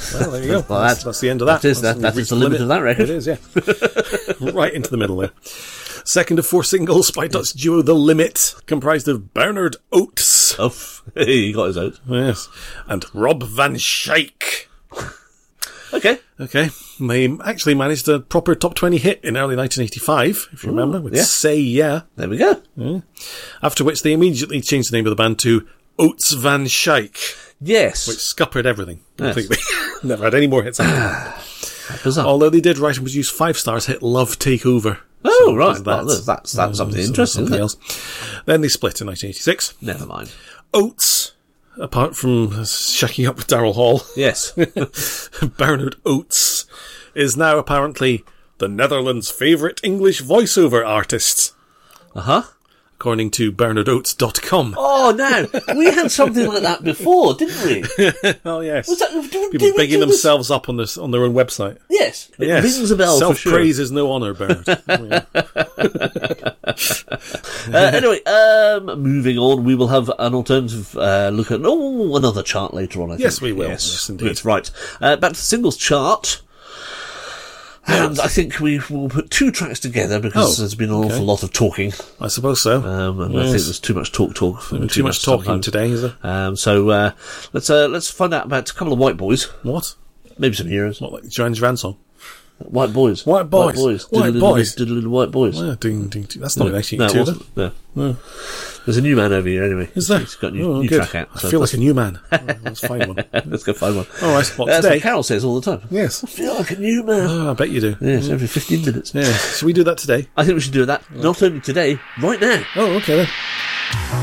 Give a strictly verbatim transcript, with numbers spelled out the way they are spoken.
Well, there you go. Well, that's, that's the end of that. That is, that, that is the limit, limit of that record. It is, yeah. Right into the middle there. Second of four singles by Dutch duo The Limit, comprised of Bernard Oates. Oh, he got his oats. Yes. And Rob Van Schaik. Okay. Okay. They actually managed a proper top twenty hit in early nineteen eighty-five, if you Ooh, remember, with yeah. Say Yeah. There we go. Yeah. After which they immediately changed the name of the band to Oates Van Schaik. Yes. Which scuppered everything completely. Yes. Never had any more hits after that. Bizarre. Although they did write and produce Five Stars hit Love Take Over. Oh, so right. That's, well, that's, that's something interesting, something isn't it? else. Then they split in nineteen eighty-six. Never mind. Oates, apart from shaking up with Daryl Hall. Yes. Bernard Oates is now apparently the Netherlands' favourite English voiceover artist. Uh-huh. According to Bernard Oates dot com. Oh, no. We had something like that before, didn't we? Oh, yes. Was that, did, People did bigging themselves up on, this, on their own website. Yes. It yes. rings a bell for sure. Self-praise is no honour, Bernard. Oh, yeah. uh, anyway, um, moving on, we will have an alternative uh, look at oh, another chart later on, I think. Yes, we will. Yes, yes indeed. That's right. Uh, back to the singles chart. And I think we will put two tracks together because oh, there's been an awful okay. lot of talking. I suppose so. Um, and yes. I think there's too much talk talk. Too, too much, much talking sometimes. Today, is there? Um, so uh, let's uh, let's find out about a couple of white boys. What? Maybe some heroes. What, like Duran Duran song? White boys. White boys. White boys. White diddle, boys. Diddle, diddle, white boys. Well, ding, ding, ding. That's not no, nineteen eighty-two, no, no. no. There's a new man over here anyway. Is there? He's got a new, oh, new good. track out. So I feel like a new man. Oh, let's find one. Let's go find one. All right. What, That's today? what Carol says all the time. Yes. I feel like a new man. Oh, I bet you do. Yes, every fifteen minutes. Yeah. Should we do that today? I think we should do that. Not only today, right now. Oh, okay then.